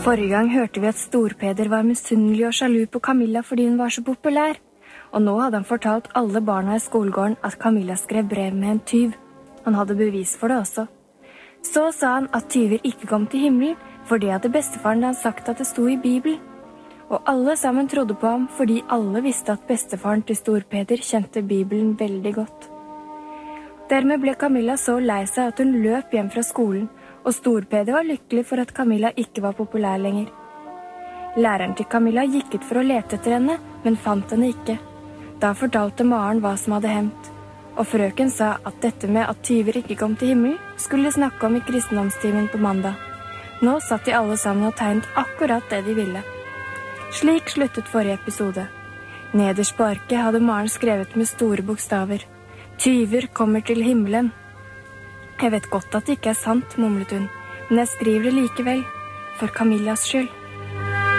Forrige gang hørte vi at Storpeder var misunnelig og sjalu på Camilla fordi hun var så populær, og nå hadde han fortalt alle barna i skolegården at Camilla skrev brev med en tyv. Han hadde bevis for det også. Så sa han at tyver ikke kom til himmelen, for det hadde bestefaren hans sagt at det sto i Bibelen. Og alle sammen trodde på ham, fordi alle visste at bestefaren til Storpeder kjente Bibelen veldig godt. Dermed ble Camilla så lei seg at hun løp hjem fra skolen, og Storpeder var lykkelig for at Camilla ikke var populær lenger. Læreren til Camilla gikk ut for å lete etter henne, men fant henne ikke. Da fortalte Maren hva som hadde hendt, og frøken sa at dette med at tyver ikke kom til himmelen, skulle snakke om i kristendomstimen på mandag. Nå satt de alle sammen og tegnet akkurat det de ville. Slik sluttet forrige episode. Nederst på arket hadde Maren skrevet med store bokstaver: «Tyver kommer til himmelen». «Jeg vet godt at det ikke er sant», mumlet hun, «men jeg skriver det likevel, for Camillas skyld.»